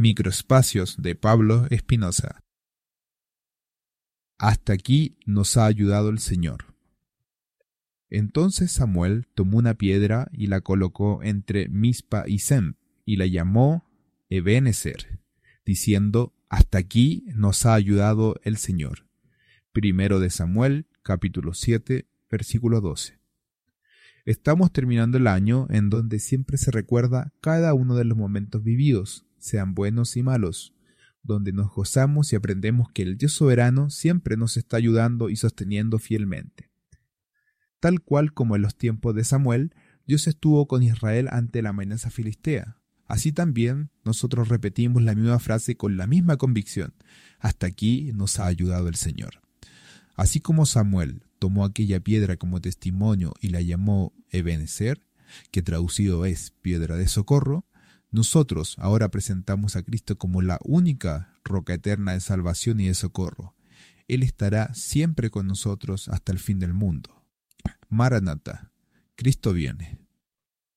Microespacios de Pablo Espinosa. Hasta aquí nos ha ayudado el Señor. Entonces Samuel tomó una piedra y la colocó entre Mizpa y Sem, y la llamó Ebenezer, diciendo: Hasta aquí nos ha ayudado el Señor. Primero de Samuel, capítulo 7, versículo 12. Estamos terminando el año en donde siempre se recuerda cada uno de los momentos vividos, sean buenos y malos, donde nos gozamos y aprendemos que el Dios soberano siempre nos está ayudando y sosteniendo fielmente. Tal cual como en los tiempos de Samuel, Dios estuvo con Israel ante la amenaza filistea. Así también nosotros repetimos la misma frase con la misma convicción: hasta aquí nos ha ayudado el Señor. Así como Samuel tomó aquella piedra como testimonio y la llamó Ebenezer, que traducido es piedra de socorro, nosotros ahora presentamos a Cristo como la única roca eterna de salvación y de socorro. Él estará siempre con nosotros hasta el fin del mundo. Maranatha, Cristo viene.